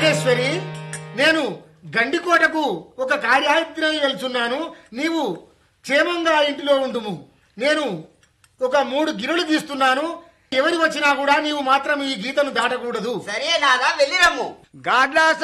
నాగేశ్వరి, నేను గండికోటకు ఒక కార్యార్థిని వెళ్తున్నాను. నీవు క్షేమంగా ఇంటిలో ఉండుము. నేను ఒక 3 గిరులు గీస్తున్నాను. ఎవరు వచ్చినా కూడా నీవు మాత్రం ఈ గీతను దాటకూడదు. సరే నాదా, వెళ్ళిరమ్ము. గాడ్లా